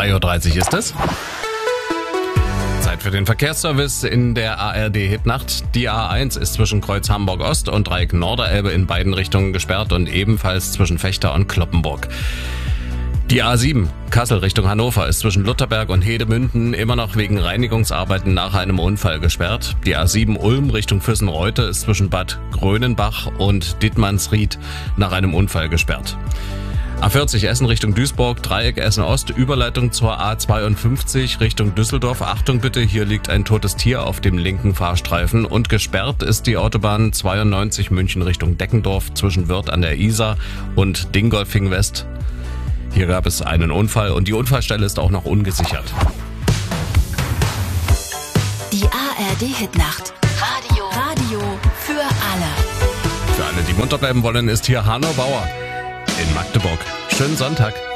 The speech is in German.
3:30 Uhr ist es. Zeit für den Verkehrsservice in der ARD-Hitnacht. Die A1 ist zwischen Kreuz Hamburg-Ost und Dreieck Norderelbe in beiden Richtungen gesperrt und ebenfalls zwischen Vechta und Cloppenburg. Die A7 Kassel Richtung Hannover ist zwischen Lutherberg und Hedemünden immer noch wegen Reinigungsarbeiten nach einem Unfall gesperrt. Die A7 Ulm Richtung Füssen-Reute ist zwischen Bad Grönenbach und Dittmannsried nach einem Unfall gesperrt. A40 Essen Richtung Duisburg, Dreieck Essen-Ost, Überleitung zur A52 Richtung Düsseldorf. Achtung bitte, hier liegt ein totes Tier auf dem linken Fahrstreifen und gesperrt ist die Autobahn 92 München Richtung Deckendorf zwischen Wörth an der Isar und Dingolfing West. Hier gab es einen Unfall und die Unfallstelle ist auch noch ungesichert. Die ARD-Hitnacht. Radio für alle. Für alle, die munter bleiben wollen, ist hier Hanno Bauer in Magdeburg. Schönen Sonntag.